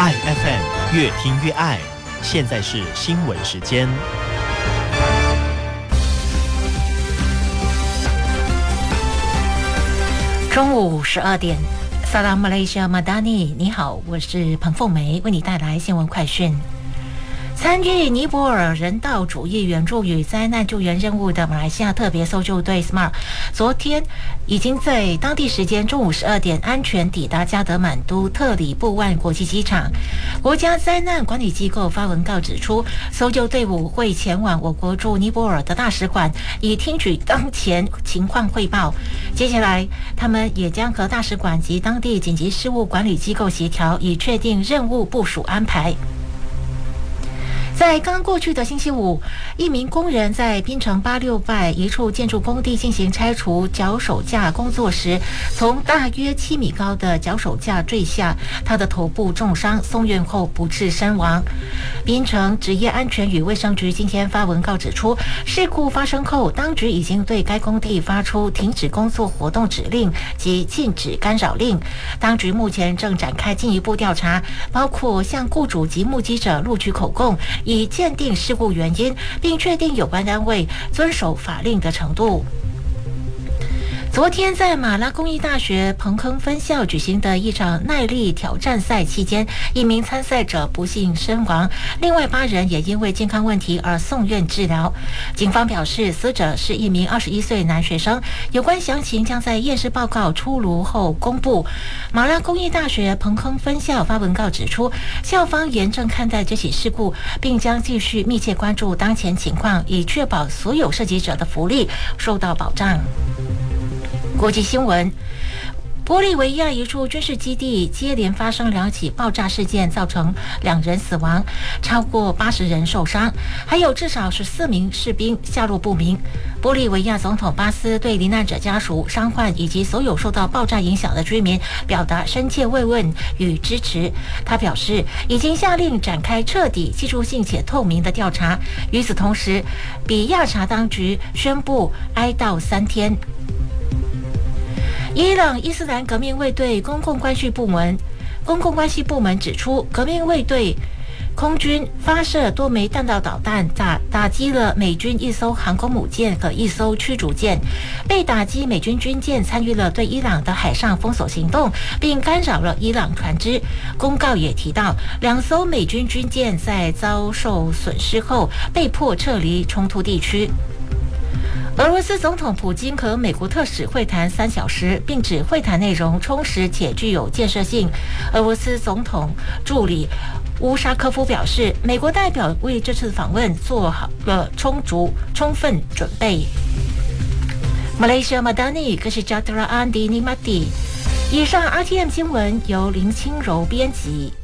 爱 FM 越听越爱，现在是新闻时间。 中午12点，萨拉马来西亚马达尼，你好，我是彭凤梅，为你带来新闻快讯。参与尼泊尔人道主义援助与灾难救援任务的马来西亚特别搜救队 SMART， 昨天已经在当地时间中午12点安全抵达加德满都特里布万国际机场。国家灾难管理机构发文告指出，搜救队伍会前往我国驻尼泊尔的大使馆，以听取当前情况汇报。接下来，他们也将和大使馆及当地紧急事务管理机构协调，以确定任务部署安排。在刚过去的星期五，一名工人在槟城86拜一处建筑工地进行拆除脚手架工作时，从大约7米高的脚手架坠下，他的头部重伤，送院后不治身亡。槟城职业安全与卫生局今天发文告指出，事故发生后，当局已经对该工地发出停止工作活动指令及禁止干扰令。当局目前正展开进一步调查，包括向雇主及目击者录取口供，以鉴定事故原因，并确定有关单位遵守法令的程度。昨天在马拉工艺大学彭坑分校举行的一场耐力挑战赛期间，一名参赛者不幸身亡，另外8人也因为健康问题而送院治疗。警方表示，死者是一名21岁男学生，有关详情将在验尸报告出炉后公布。马拉工艺大学彭坑分校发文告指出，校方严正看待这起事故，并将继续密切关注当前情况，以确保所有涉及者的福利受到保障。国际新闻，玻利维亚一处军事基地接连发生2起爆炸事件，造成2人死亡，超过80人受伤，还有至少14名士兵下落不明。玻利维亚总统巴斯对罹难者家属、伤患以及所有受到爆炸影响的居民表达深切慰问与支持。他表示，已经下令展开彻底、技术性且透明的调查。与此同时，比亚察当局宣布哀悼3天。伊朗伊斯兰革命卫队公共关系部门指出，革命卫队空军发射多枚弹道导弹，打击了美军1艘航空母舰和1艘驱逐舰。被打击美军军舰参与了对伊朗的海上封锁行动，并干扰了伊朗船只。公告也提到，2艘美军军舰在遭受损失后被迫撤离冲突地区。俄罗斯总统普京和美国特使会谈3小时，并指会谈内容充实且具有建设性。俄罗斯总统助理乌沙科夫表示，美国代表为这次访问做好了充分准备。马来西亚马达尼可是加特拉安迪尼马蒂。以上 RTM 新闻由林清柔编辑。